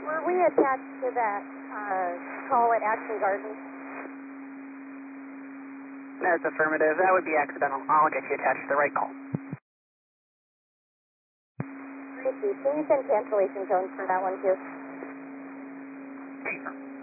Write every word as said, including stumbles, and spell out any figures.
Were we attached to that uh, call at Action Gardens? That's affirmative. That would be accidental. I'll get you attached to the right call. Thank you. Can you send cancellation zones for that one too? Confirm.